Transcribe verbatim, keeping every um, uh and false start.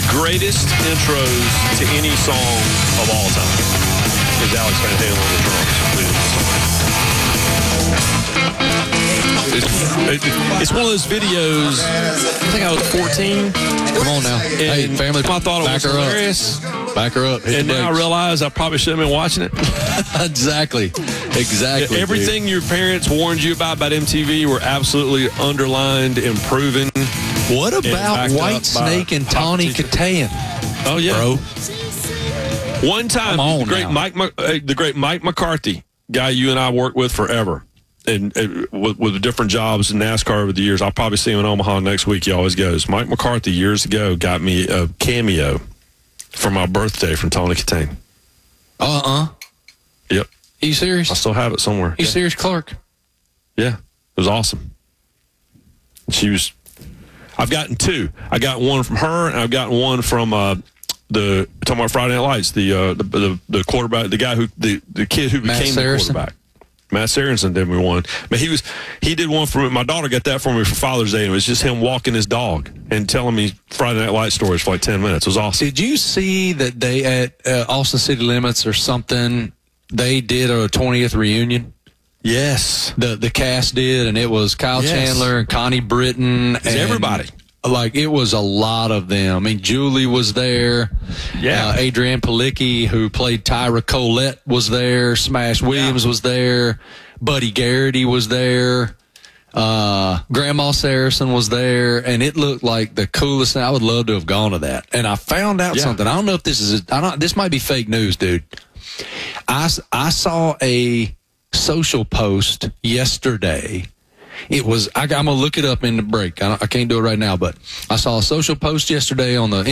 the greatest intros to any song of all time is Alex Van Halen on the drums leading the song. It's, it, it's one of those videos. I think I was fourteen. Come on now. Hey, family. I thought it back was her hilarious. Up. Back her up. Hit And now I realize I probably shouldn't have been watching it. exactly. Exactly. Everything dude. your parents warned you about about M T V were absolutely underlined and proven. What about White Snake and Tawny Kitaen? Oh, yeah. Bro. One time, on the great, Mike, uh, the great Mike McCarthy, guy you and I worked with forever, and, and with, with different jobs in NASCAR over the years. I'll probably see him in Omaha next week. He always goes. Mike McCarthy, years ago, got me a cameo for my birthday from Tawny Kitaen. Uh-uh. Yep. Are you serious? I still have it somewhere. Are you yeah. serious, Clark? Yeah. It was awesome. She was... I've gotten two. I got one from her, and I've gotten one from uh, the talking about Friday Night Lights. The, uh, the the the quarterback, the guy who the, the kid who Matt became Saracen. the quarterback. Matt Saracen did me one. But he was he did one for me. My daughter got that for me for Father's Day, and it was just him walking his dog and telling me Friday Night Lights stories for like ten minutes. It was awesome. Did you see that they at uh, Austin City Limits or something? They did a twentieth reunion. Yes, the the cast did, and it was Kyle yes. Chandler and Connie Britton and everybody. Like, it was a lot of them. I mean, Julie was there. Yeah. Uh, Adrienne Palicki, who played Tyra Colette, was there. Smash Williams yeah. was there. Buddy Garrity was there. Uh, Grandma Saracen was there. And it looked like the coolest thing. I would love to have gone to that. And I found out yeah. something. I don't know if this is, a, I don't, this might be fake news, dude. I, I saw a social post yesterday. It was, I, I'm going to look it up in the break. I, I can't do it right now, but I saw a social post yesterday on the